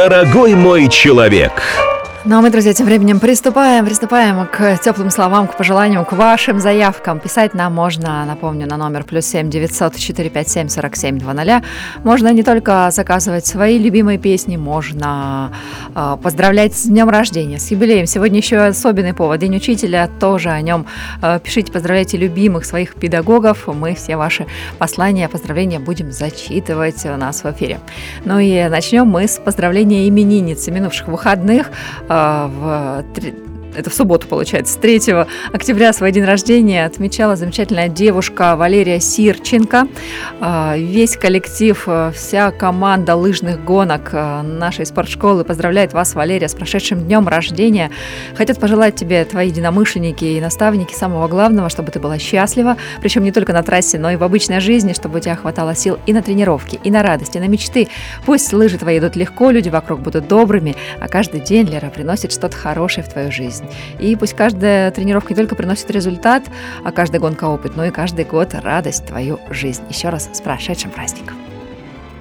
Дорогой мой человек. Ну а мы, друзья, тем временем приступаем к теплым словам, к пожеланиям, к вашим заявкам. Писать нам можно, напомню, на номер +7 900 457 47 00. Можно не только заказывать свои любимые песни, можно поздравлять с днем рождения, с юбилеем. Сегодня еще особенный повод, День учителя, тоже о нем пишите, поздравляйте любимых своих педагогов. Мы все ваши послания, поздравления будем зачитывать у нас в эфире. Ну и начнем мы с поздравления именинницы минувших выходных. Это в субботу, получается, 3 октября свой день рождения отмечала замечательная девушка Валерия Сирченко. Весь коллектив, вся команда лыжных гонок нашей спортшколы поздравляет вас, Валерия, с прошедшим днем рождения. Хотят пожелать тебе твои единомышленники и наставники самого главного, чтобы ты была счастлива, причем не только на трассе, но и в обычной жизни, чтобы у тебя хватало сил и на тренировки, и на радость, и на мечты. Пусть лыжи твои идут легко, люди вокруг будут добрыми, а каждый день, Лера, приносит что-то хорошее в твою жизнь. И пусть каждая тренировка не только приносит результат, а каждая гонка опыт, но и каждый год радость в твою жизнь. Еще раз с прошедшим праздником.